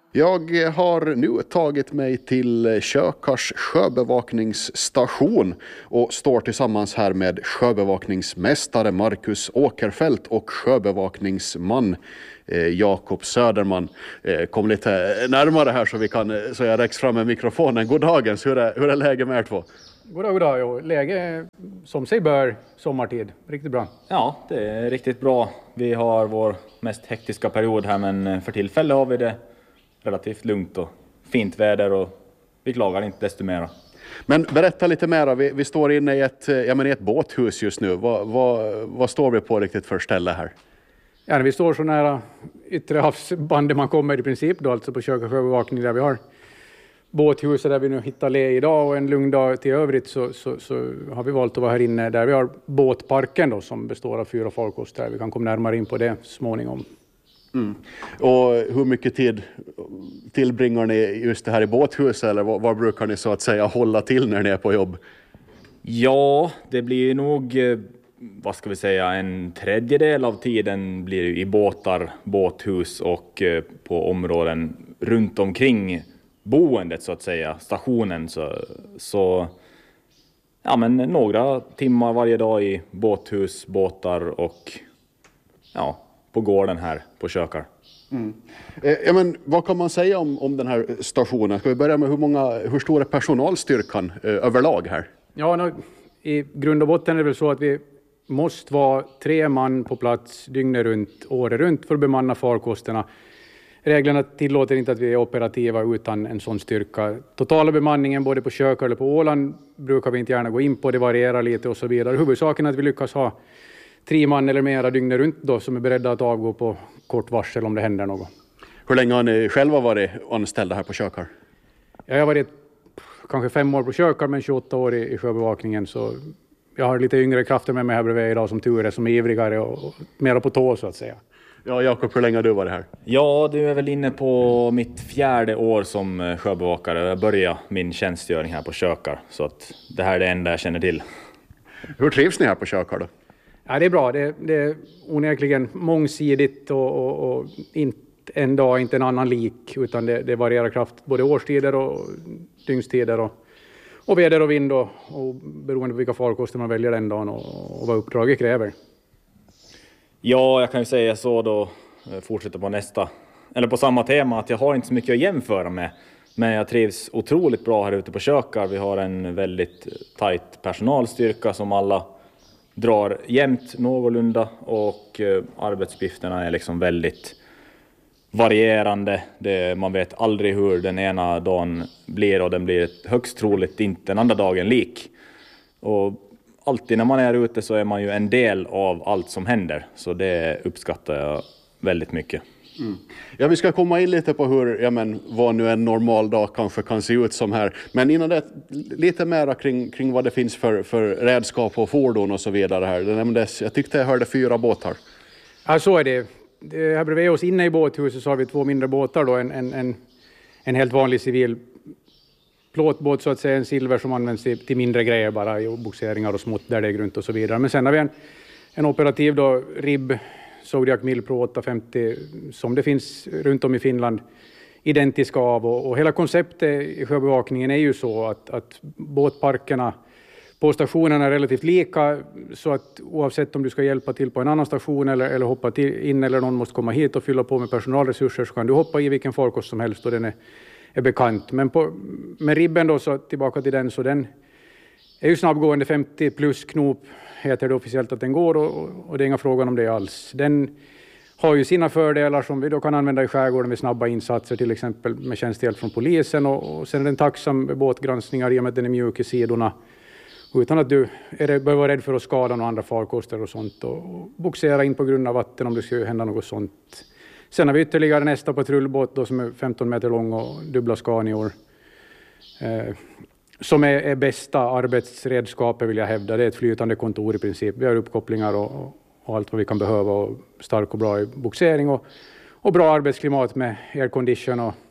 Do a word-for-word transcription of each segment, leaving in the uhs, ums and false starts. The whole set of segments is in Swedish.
Jag har nu tagit mig till Kökars sjöbevakningsstation och står tillsammans här med sjöbevakningsmästare Marcus Åkerfeldt och sjöbevakningsman Jakob Söderman. Kom lite närmare här så vi kan, så jag räcks fram med mikrofonen. God dagens, hur är, hur är läget med er två? God dag, god dag. Jo. Läge som sig bör sommartid. Riktigt bra. Ja, det är riktigt bra. Vi har vår mest hektiska period här, men för tillfället har vi det relativt lugnt och fint väder och vi klagar inte desto mer. Men berätta lite mer. Vi, vi står inne i ett, jag menar, i ett båthus just nu. Vad, vad, vad står vi på riktigt för ställe här? Ja, vi står så nära yttre havsbandet man kommer i princip då, alltså på Kökars sjöbevakning där vi har båthuset där vi nu hittar le idag, och en lugn dag till övrigt så, så, så har vi valt att vara här inne där vi har båtparken då, som består av fyra farkoster. Vi kan komma närmare in på det småningom. Mm. Och hur mycket tid tillbringar ni just det här i båthuset, eller vad, vad brukar ni så att säga hålla till när ni är på jobb? Ja, det blir nog, vad ska vi säga, en tredjedel av tiden blir i båtar, båthus och på områden runt omkring boendet så att säga, stationen. Så, så ja, men några timmar varje dag i båthus, båtar och ja, på gården här på Kökar. Mm. Eh, ja, men vad kan man säga om, om den här stationen? Ska vi börja med hur, många, hur stor är personalstyrkan eh, överlag här? Ja, no, i grund och botten är det väl så att vi måste vara tre man på plats dygnet runt, året runt för att bemanna farkosterna. Reglerna tillåter inte att vi är operativa utan en sån styrka. Totala bemanningen både på Kökar eller på Åland brukar vi inte gärna gå in på, det varierar lite och så vidare. Huvudsaken är att vi lyckas ha tre man eller mera dygnet runt då, som är beredda att avgå på kort varsel om det händer något. Hur länge har ni själva varit anställda här på Kökar? Jag har varit kanske fem år på Kökar men tjugoåtta år i, i sjöbevakningen, så jag har lite yngre krafter med mig här bredvid idag som tur är, som är ivrigare och, och mera på tå så att säga. Ja, Jakob, hur länge har du varit här? Ja, du är väl inne på mitt fjärde år som sjöbevakare. Jag började min tjänstgöring här på Kökar, så att det här är det enda jag känner till. Hur trivs ni här på Kökar då? Ja, det är bra. Det, det är onekligen mångsidigt och, och, och inte en dag inte en annan lik, utan det, det varierar kraftigt både årstider och dygnstider och, och väder och vind och, och beroende på vilka farkoster man väljer den dagen och, och vad uppdraget kräver. Ja, jag kan ju säga så då, fortsätta på nästa, eller på samma tema, att jag har inte så mycket att jämföra med. Men jag trivs otroligt bra här ute på Kökar. Vi har en väldigt tajt personalstyrka som alla drar jämnt någorlunda, och eh, arbetsuppgifterna är liksom väldigt varierande. Det, man vet aldrig hur den ena dagen blir, och den blir högst troligt inte den andra dagen lik. Och alltid när man är ute så är man ju en del av allt som händer, så det uppskattar jag väldigt mycket. Mm. Ja, vi ska komma in lite på hur, ja, men, vad nu en normal dag kanske kan se ut som här. Men innan det, lite mer kring, kring vad det finns för, för redskap och fordon och så vidare här. Det nämndes, jag tyckte jag hörde fyra båtar. Ja, så är det. det här bredvid oss inne i båthuset så har vi två mindre båtar då. En, en, en, en helt vanlig civil plåtbåt så att säga, en silver som används till, till mindre grejer bara, i boxeringar och smått där det är grunt och så vidare. Men sen har vi en, en operativ då, ribb Zodiac Milpro åttahundrafemtio som det finns runt om i Finland identiska av, och, och hela konceptet i sjöbevakningen är ju så att, att båtparkerna på stationerna är relativt lika, så att oavsett om du ska hjälpa till på en annan station eller, eller hoppa till, in eller någon måste komma hit och fylla på med personalresurser, så kan du hoppa i vilken farkost som helst och den är, är bekant. Men på, med ribben då, så tillbaka till den, så den är ju snabbgående, femtio plus knop heter det officiellt att den går, och, och det är inga frågan om det alls. Den har ju sina fördelar som vi då kan använda i skärgården med snabba insatser, till exempel med tjänstehjälp från polisen, och, och sen är den tacksam med båtgranskningar i och med att den är mjuk i sidorna, utan att du är, behöver vara rädd för att skada några andra farkoster och sånt, och, och boxera in på grund av vatten om det skulle hända något sånt. Sen har vi ytterligare nästa patrullbåt då, som är femton meter lång och dubbla Scanior. Eh, som är, är bästa arbetsredskapet, vill jag hävda. Det är ett flytande kontor i princip. Vi har uppkopplingar och, och allt vad vi kan behöva, och stark och bra i boxering och, och bra arbetsklimat med aircondition och,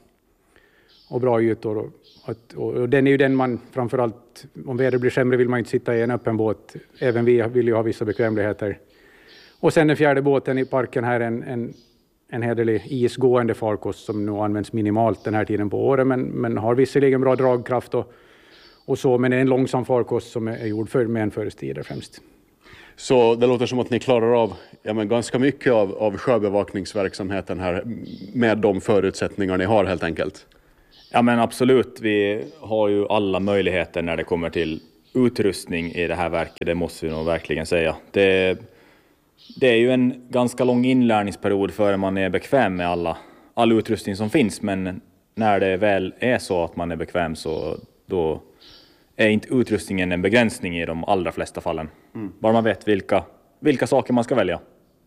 och bra ytor. Och, att, och, och den är ju den man framförallt, om vädret blir sämre vill man inte sitta i en öppen båt. Även vi vill ju ha vissa bekvämligheter. Och sen den fjärde båten i parken här, en, en en hederlig isgående farkost som nu används minimalt den här tiden på året, men, men har visserligen bra dragkraft och, och så, men är en långsam farkost som är gjord för menförestider främst. Så det låter som att ni klarar av ja, men ganska mycket av, av sjöbevakningsverksamheten här med de förutsättningar ni har helt enkelt? Ja men absolut, vi har ju alla möjligheter när det kommer till utrustning i det här verket, det måste vi nog verkligen säga. Det, det är ju en ganska lång inlärningsperiod före man är bekväm med alla, all utrustning som finns, men när det väl är så att man är bekväm så då är inte utrustningen en begränsning i de allra flesta fallen. Mm. Bara man vet vilka, vilka saker man ska välja.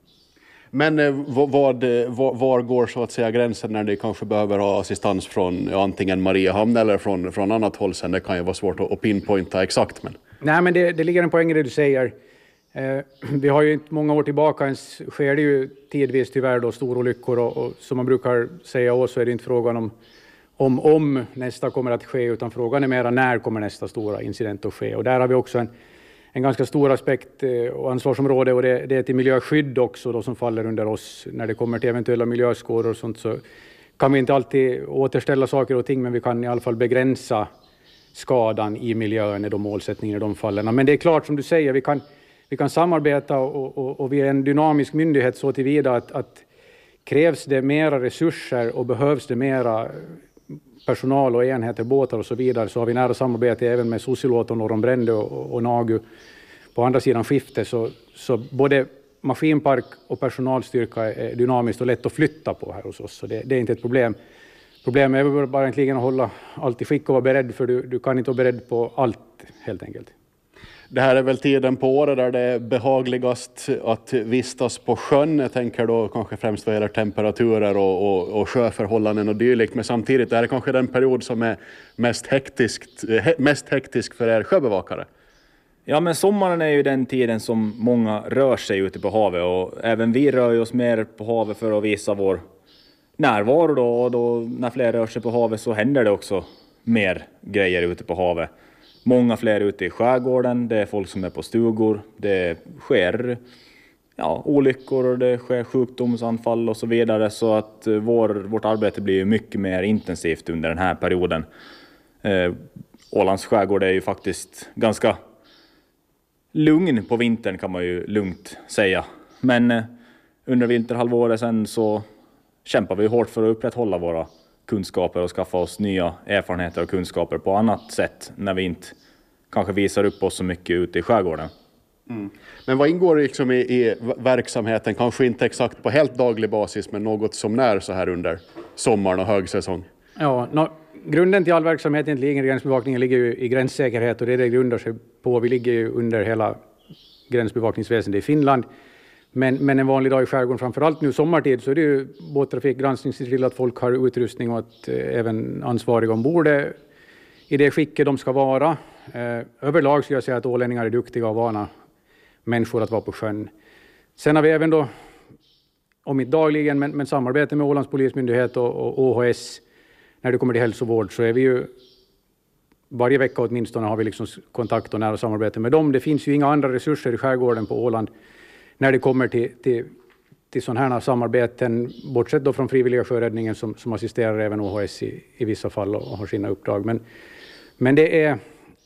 Men eh, vad, var, var går så att säga gränsen när ni kanske behöver ha assistans från ja, antingen Mariehamn eller från, från annat håll sen? Det kan ju vara svårt att, att pinpointa exakt. Men... Nej, men det, det ligger en poäng i det du säger. Eh, vi har ju inte många år tillbaka ens sker det ju tidvis tyvärr då storolyckor och, och som man brukar säga oss så är det inte frågan om om, om nästa kommer att ske, utan frågan är mera när kommer nästa stora incident att ske. Och där har vi också en, en ganska stor aspekt och ansvarsområde, och det, det är till miljöskydd också då, som faller under oss. När det kommer till eventuella miljöskador och sånt så kan vi inte alltid återställa saker och ting, men vi kan i alla fall begränsa skadan i miljön i de målsättningar i de fallen. Men det är klart som du säger, vi kan, vi kan samarbeta och, och, och vi är en dynamisk myndighet så tillvida att, att krävs det mera resurser och behövs det mera personal och enheter, båtar och så vidare, så har vi nära samarbete även med Socialåton, Norr om Brände och, och Nagu på andra sidan skiftet. Så, så både maskinpark och personalstyrka är dynamiskt och lätt att flytta på här hos oss, så det, det är inte ett problem. Problemet är bara egentligen att hålla allt i skick och vara beredd, för du, du kan inte vara beredd på allt helt enkelt. Det här är väl tiden på året där det är behagligast att vistas på sjön. Jag tänker då kanske främst vad gäller temperaturer och, och, och sjöförhållanden och dylikt. Men samtidigt är det kanske den period som är mest hektisk, mest hektisk för er sjöbevakare. Ja, men sommaren är ju den tiden som många rör sig ute på havet. Och även vi rör oss mer på havet för att visa vår närvaro då. Och då när fler rör sig på havet så händer det också mer grejer ute på havet. Många fler ute i skärgården, det är folk som är på stugor, det sker ja, olyckor och det sker sjukdomsanfall och så vidare. Så att vår, vårt arbete blir mycket mer intensivt under den här perioden. Eh, Ålands skärgård är ju faktiskt ganska lugn på vintern, kan man ju lugnt säga. Men eh, under vinterhalvåret sen så kämpar vi hårt för att upprätthålla våra kunskaper och skaffa oss nya erfarenheter och kunskaper på annat sätt när vi inte kanske visar upp oss så mycket ute i skärgården. Mm. Men vad ingår liksom i, i verksamheten, kanske inte exakt på helt daglig basis, men något som när så här under sommaren och högsäsong? Ja, no, grunden till all verksamhet i gränsbevakningen ligger ju i gränssäkerhet, och det är det grundar sig på. Vi ligger ju under hela gränsbevakningsväsendet i Finland. Men, men en vanlig dag i skärgården, framförallt nu sommartid, så är det ju båttrafikgranskning, se till att folk har utrustning och att eh, även ansvariga ombord är i det skicket de ska vara. Eh, överlag skulle jag säga att ålänningar är duktiga och vana människor att vara på sjön. Sen har vi även då, om inte dagligen, men, men samarbete med Ålands polismyndighet och, och O H S. När det kommer till hälsovård så är vi ju varje vecka åtminstone har vi liksom kontakt och nära samarbete med dem. Det finns ju inga andra resurser i skärgården på Åland när det kommer till, till, till sådana här samarbeten, bortsett då från frivilliga sjöräddningen som, som assisterar även O H S i, i vissa fall och, och har sina uppdrag. Men, men det är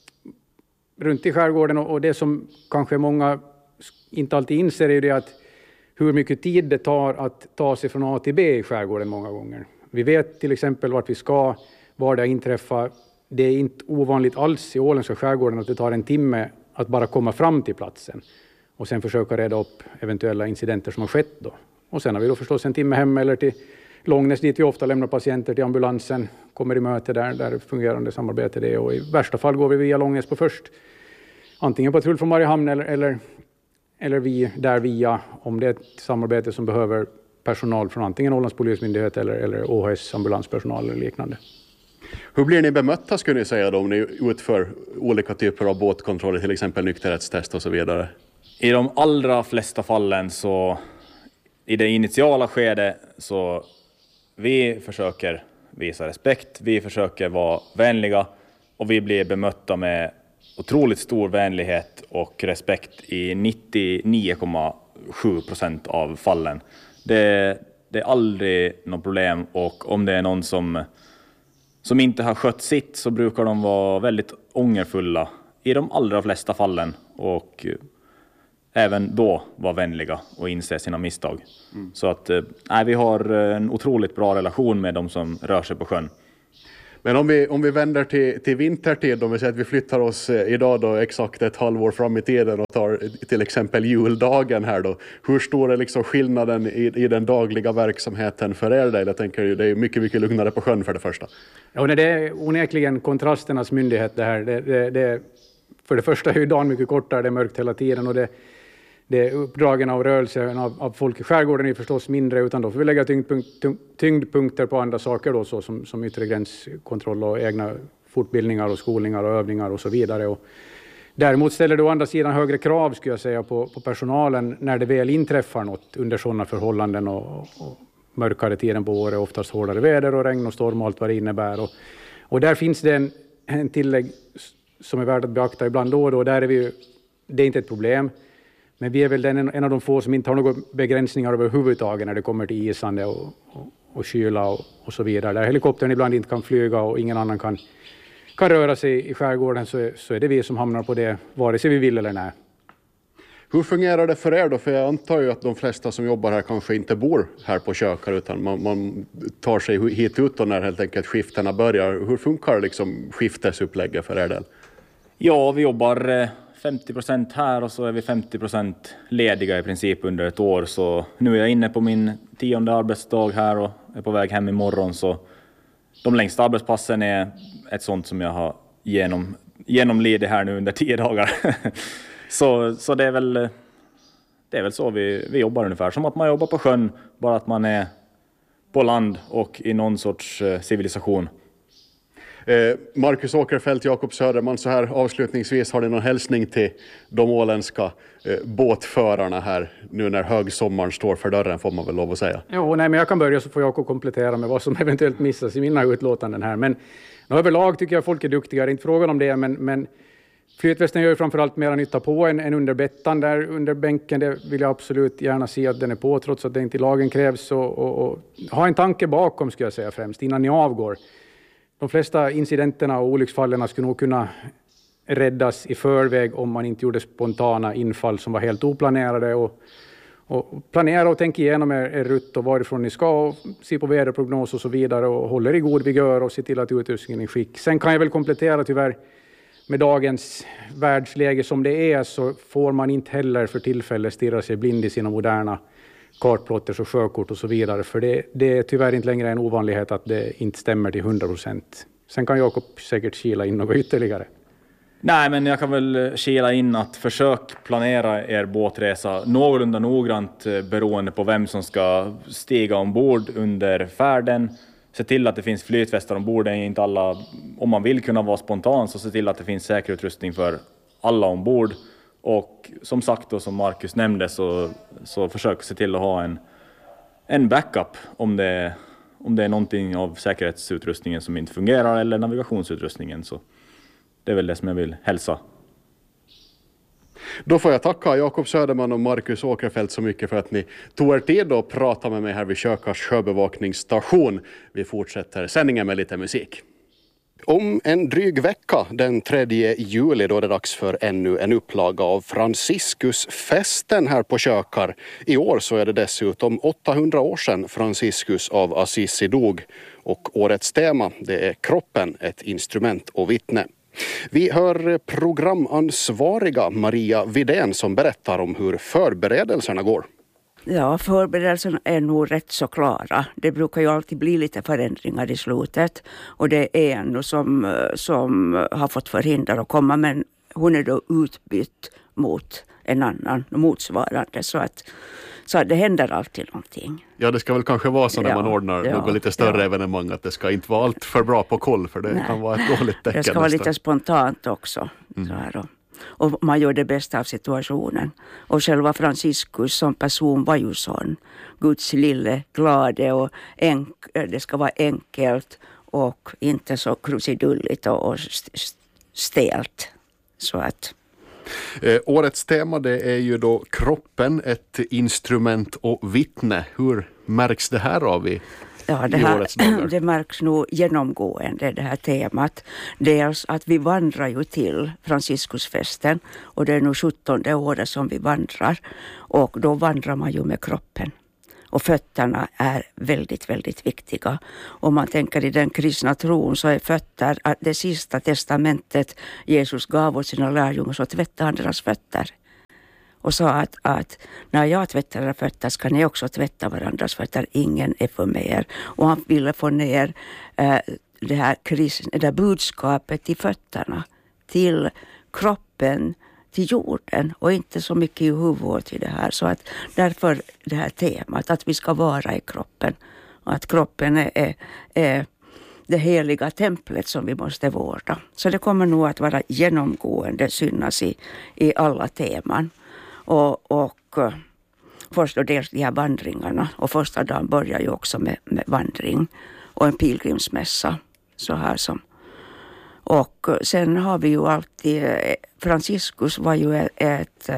runt i skärgården, och, och det som kanske många inte alltid inser är ju det att hur mycket tid det tar att ta sig från A till B i skärgården många gånger. Vi vet till exempel vart vi ska, var det inträffar. Det är inte ovanligt alls i åländska skärgården att det tar en timme att bara komma fram till platsen och sen försöka reda upp eventuella incidenter som har skett då. Och sen har vi då förstås en timme hem eller till Långnäs dit vi ofta lämnar patienter till ambulansen, kommer i möte där, där fungerande samarbete det är, och i värsta fall går vi via Långnäs på först. Antingen patrull från Mariehamn eller, eller, eller vi där via, om det är ett samarbete som behöver personal från antingen Ålands polismyndighet eller, eller O H S ambulanspersonal eller liknande. Hur blir ni bemötta skulle ni säga då, om ni utför olika typer av båtkontroller, till exempel nykterhetstest och så vidare? I de allra flesta fallen så i det initiala skedet så vi försöker visa respekt, vi försöker vara vänliga och vi blir bemötta med otroligt stor vänlighet och respekt i nittionio komma sju procent av fallen. Det, det är aldrig något problem, och om det är någon som, som inte har skött sitt så brukar de vara väldigt ångerfulla i de allra flesta fallen, och även då vara vänliga och inse sina misstag. Mm. Så att nej, vi har en otroligt bra relation med de som rör sig på sjön. Men om vi, om vi vänder till, till vintertid, om vi säger att vi flyttar oss idag då exakt ett halvår fram i tiden och tar till exempel juldagen här då. Hur stor är liksom skillnaden i, i den dagliga verksamheten för er där? Jag tänker det är mycket, mycket lugnare på sjön för det första. Ja, det är onekligen kontrasternas myndighet det här. Det, det, det, för det första är ju dagen mycket kortare, det är mörkt hela tiden, och det Det uppdragen av rörelsen av, av folk i skärgården är förstås mindre, utan då får vi lägga tyngdpunkt, tyngdpunkter på andra saker då, så som, som yttre gränskontroll och egna fortbildningar och skolningar och övningar och så vidare. Och däremot ställer det å andra sidan högre krav, skulle jag säga, på, på personalen när det väl inträffar något under sådana förhållanden och, och mörkare tiden på året, oftast hårdare väder och regn och storm och allt vad det innebär. Och, och där finns det en, en tillägg som är värd att beakta ibland då och då. Där är vi ju, det är inte ett problem. Men vi är väl den, en av de få som inte har några begränsningar överhuvudtaget när det kommer till isande och, och, och kyla och, och så vidare. Där helikoptern ibland inte kan flyga och ingen annan kan, kan röra sig i skärgården, så är, så är det vi som hamnar på det, vare sig vi vill eller nej. Hur fungerar det för er då? För jag antar ju att de flesta som jobbar här kanske inte bor här på Kökar, utan man, man tar sig hit ut och när helt enkelt skifterna börjar. Hur funkar liksom skiftesupplägget för er del? Ja, vi jobbar femtio procent här och så är vi femtio procent lediga i princip under ett år. Så nu är jag inne på min tionde arbetsdag här och är på väg hem imorgon. Så de längsta arbetspassen är ett sånt som jag har genom, genomlidit här nu under tio dagar. så, så det är väl, det är väl så vi, vi jobbar ungefär. Som att man jobbar på sjön, bara att man är på land och i någon sorts civilisation. Eh, Marcus Åkerfeldt, Jakob Söderman, så här avslutningsvis, har ni någon hälsning till de åländska eh, båtförarna här nu när högsommaren står för dörren, får man väl lov att säga? Jo, nej, men jag kan börja så får Jakob komplettera med vad som eventuellt missas i mina utlåtanden här. Men överlag tycker jag folk är duktiga, inte frågan om det, men, men flytvästen gör ju framförallt mera nytta på än, än under bettan där under bänken. Det vill jag absolut gärna se att den är på, trots att det inte i lagen krävs. Och, och, och ha en tanke bakom, ska jag säga främst, innan ni avgår. De flesta incidenterna och olycksfallen skulle nog kunna räddas i förväg om man inte gjorde spontana infall som var helt oplanerade. Och, och planera och tänka igenom er, er rutt och varifrån ni ska, och se på väderprognos och så vidare, och håller i god vigör och se till att utrustningen är i skick. Sen kan jag väl komplettera tyvärr med dagens världsläge som det är, så får man inte heller för tillfället stirra sig blind i sina moderna kartplotters och sjökort och så vidare. För det, det är tyvärr inte längre en ovanlighet att det inte stämmer till hundra procent. Sen kan Jakob säkert kila in något ytterligare. Nej, men jag kan väl kila in att försök planera er båtresa någorlunda noggrant beroende på vem som ska stiga ombord under färden. Se till att det finns flytvästar ombord. Det är inte alla, om man vill kunna vara spontan, så se till att det finns säkerhetsutrustning för alla ombord. Och som sagt då, som Marcus nämnde, så, så försök se till att ha en, en backup om det, om det är någonting av säkerhetsutrustningen som inte fungerar eller navigationsutrustningen. Så det är väl det som jag vill hälsa. Då får jag tacka Jakob Söderman och Marcus Åkerfeldt så mycket för att ni tog er tid och pratade med mig här vid Kökars sjöbevakningsstation. Vi fortsätter sändningen med lite musik. Om en dryg vecka, den tredje juli, då är det dags för ännu en upplaga av Franciscusfesten här på Kökar. I år så är det dessutom åttahundra år sedan Franciscus av Assisi dog, och årets tema, det är kroppen, ett instrument och vittne. Vi hör programansvariga Maria Widén som berättar om hur förberedelserna går. Ja, förberedelserna är nog rätt så klara. Det brukar ju alltid bli lite förändringar i slutet. Och det är en som, som har fått förhindra att komma, men hon är då utbytt mot en annan motsvarande. Så att, så att det händer alltid någonting. Ja, det ska väl kanske vara så när ja, man ordnar ja, något lite större ja. evenemang, att det ska inte vara allt för bra på koll, för det Nej. kan vara ett dåligt tecken. Det ska vara lite spontant också. Mm. Så här då. Och man gör det bästa av situationen. Och själva Franciscus som person var ju sån. Guds lille, glade och enk- det ska vara enkelt och inte så krusidulligt och stelt. Så att Eh, årets tema det är ju då kroppen, ett instrument och vittne. Hur märks det här av i, ja, det, i här, årets dagar? det märks nog genomgående det här temat. Dels att vi vandrar ju till Franciscusfesten och det är nu sjuttonde året som vi vandrar och då vandrar man ju med kroppen. Och fötterna är väldigt, väldigt viktiga. Om man tänker i den kristna tron så är fötter att det sista testamentet Jesus gav åt sina lärjungar, så tvättade han deras fötter. Och sa att, att när jag tvättar era fötter ska ni också tvätta varandras fötter. Ingen är för mer. Och han ville få ner eh, det, här kristna, det här budskapet till fötterna, till kroppen, till jorden och inte så mycket i huvudet till det här. Så att därför det här temat att vi ska vara i kroppen och att kroppen är, är, är det heliga templet som vi måste vårda. Så det kommer nog att vara genomgående synas i, i alla teman. Och, och först och dels de här vandringarna och första dagen börjar ju också med, med vandring och en pilgrimsmässa så här som. Och sen har vi ju alltid, Franciscus var ju ett, ett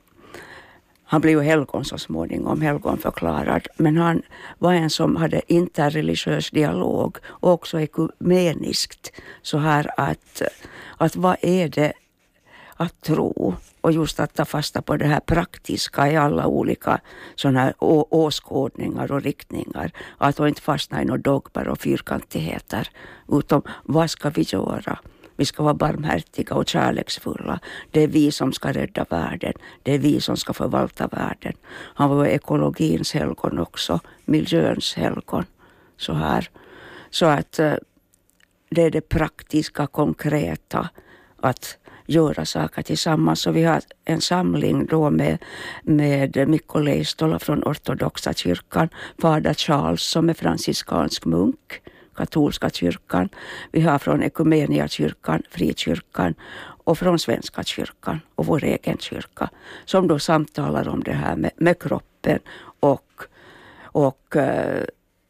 han blev ju helgon så småningom, helgon förklarad. Men han var en som hade interreligiös dialog och också ekumeniskt så här att, att vad är det att tro och just att ta fasta på det här praktiska i alla olika sådana här å- åskådningar och riktningar. Att inte fastna i några dogmer och fyrkantigheter utan vad ska vi göra? Vi ska vara barmhärtiga och kärleksfulla. Det är vi som ska rädda världen. Det är vi som ska förvalta världen. Han var ekologins helgon också. Miljöns helgon. Så här. Så att det är det praktiska, konkreta. Att göra saker tillsammans. Så vi har en samling då med, med Mikko Leistola från ortodoxa kyrkan. Fader Charles som är franciskansk munk. Katolska kyrkan. Vi har från Ekumenia kyrkan, frikyrkan och från Svenska kyrkan och vår egen kyrka. Som då samtalar om det här med, med kroppen och, och uh,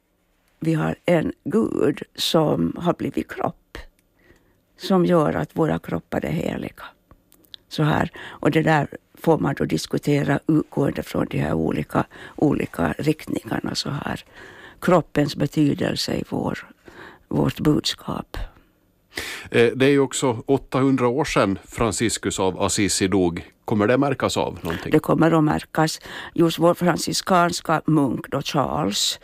vi har en Gud som har blivit kropp. Som gör att våra kroppar är heliga. Så här. Och det där får man då diskutera utgående från de här olika, olika riktningarna så här. Kroppens betydelse i vår, vårt budskap. Det är ju också åttahundra år sedan Franciscus av Assisi dog. Kommer det märkas av någonting? Det kommer att märkas. Just vår franciskanska munk då Charles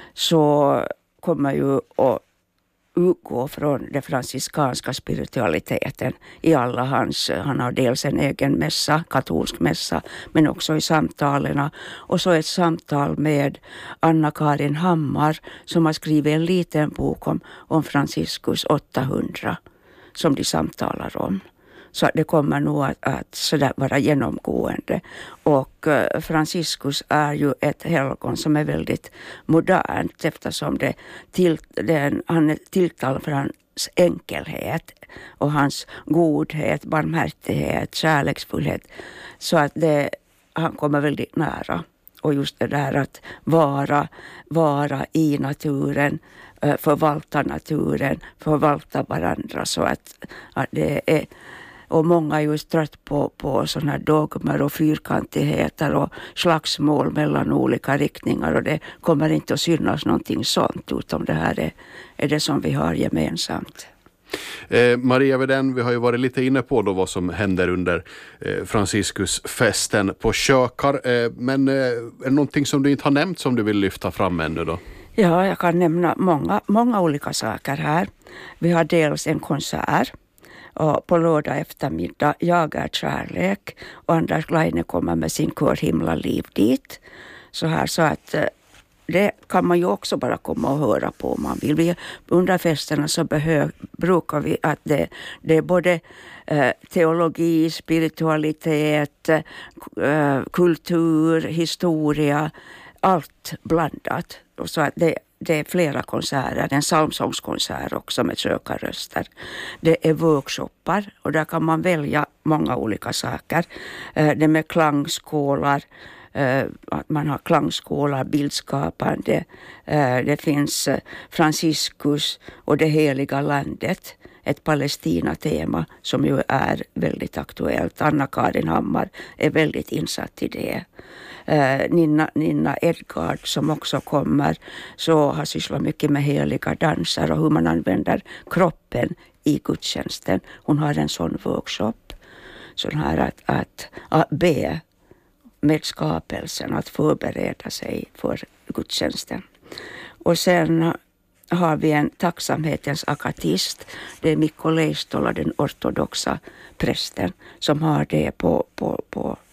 så kommer ju att utgå från den franciskanska spiritualiteten i alla hans, han har dels en egen mässa, katolsk mässa, men också i samtalen. Och så ett samtal med Anna-Karin Hammar som har skrivit en liten bok om, om Franciscus åttahundra som de samtalar om. Så det kommer nog att, att sådär vara genomgående. Och uh, Franciscus är ju ett helgon som är väldigt modernt eftersom det till, den, han är tilltalad för hans enkelhet och hans godhet, barmhärtighet, kärleksfullhet. Så att det, han kommer väldigt nära. Och just det där att vara, vara i naturen, förvalta naturen, förvalta varandra så att, att det är. Och många är ju trött på, på sådana här dogmer och fyrkantigheter och slagsmål mellan olika riktningar. Och det kommer inte att synas någonting sånt utan det här är, är det som vi har gemensamt. Eh, Maria Wedén, vi har ju varit lite inne på då vad som händer under eh, Franciscusfesten på Kökar. Eh, men eh, är det någonting som du inte har nämnt som du vill lyfta fram ännu då? Ja, jag kan nämna många, många olika saker här. Vi har dels en konsert. Och på lördag eftermiddag, Jag är kärlek. Och Anders Laine kommer med sin kör Himla liv dit. Så här så att det kan man ju också bara komma och höra på om man vill. Vi, under festerna så behöv, brukar vi att det, det är både eh, teologi, spiritualitet, eh, kultur, historia, allt blandat. Och så att det Det är flera konserter, en psalmsångskonsert också med kökarröster. Det är workshoppar och där kan man välja många olika saker. Det är med klangskålar, att man har klangskålar, bildskapande. Det finns Franciscus och det heliga landet. ett Palestina-tema som ju är väldigt aktuellt. Anna-Karin Hammar är väldigt insatt i det. Uh, Nina, Nina Edgard som också kommer, så har sysslat mycket med heliga danser och hur man använder kroppen i gudstjänsten. Hon har en sån workshop. Sån här att, att, att be med skapelsen, att förbereda sig för gudstjänsten. Och sen har vi en tacksamhetens akatist. Det är Mikko Leistola, den ortodoxa prästen, som har det på, på, på